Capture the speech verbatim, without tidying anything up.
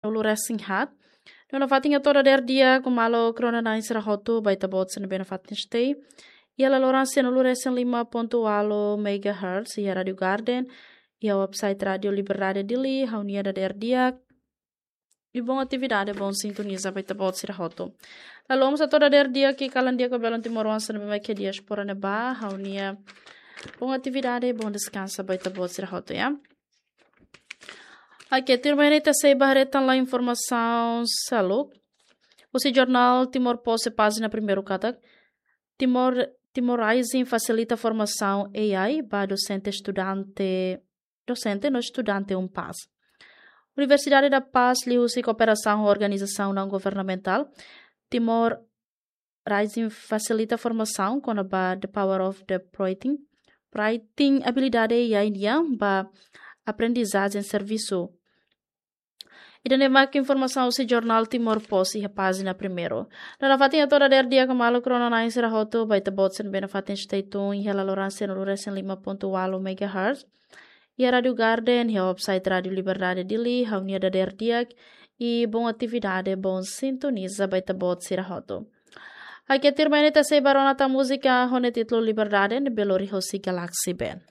ulu racing hat. Nona fatinha toda der dia com malo krona na insera hotu baita bot sen bena fatin stay. E ela lorança no racing lima ponto alo megahertz e Radio Garden e a website Radio Liberdade Dili, reunia da der dia. E boa atividade, bom sintoniza baita bot sera hotu. Lalu vamos a toda der dia que calan dia com belon timoron sen bema que dias por neba, reunia. Boa atividade, bom descanso baita bot sera hotu, ya. Aqui, terminei sei barretan lá informação saúde. O jornal Timor Posse página primeiro cada. Timor Timor Rising facilita formação A I para docente estudante docente no estudante um paz. Universidade da Paz liu-se cooperação organização não governamental. Timor Rising facilita formação com a the power of the writing. Writing habilidade A I dia ba aprendizagem serviço. E dan mais informação o jornal Timor Posse a página primeiro. Na fatinha toda der dia que malo krona na insera hoto baita botsen bena fatin staytun e ela lorança no luresen lima ponto alo megahertz. E a Radio Garden e a website Radio Liberdade Dili, reunia da der dia e bom atividade, bom sintoniza baita botsera hoto. Aqui termina essa barona ta música hone título Liberdade de Belo Horizonte Galaxy Band.